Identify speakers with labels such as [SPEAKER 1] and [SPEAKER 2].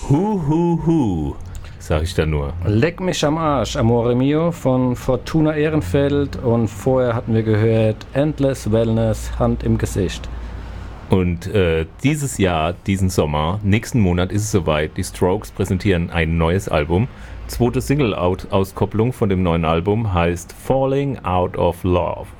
[SPEAKER 1] Hu, sag ich da nur.
[SPEAKER 2] Leck mich am Arsch, Amore Mio von Fortuna Ehrenfeld und vorher hatten wir gehört Endless Wellness, Hand im Gesicht.
[SPEAKER 1] Und dieses Jahr, diesen Sommer, nächsten Monat ist es soweit, die Strokes präsentieren ein neues Album. Zweite Single-Auskopplung von dem neuen Album heißt Falling Out of Love.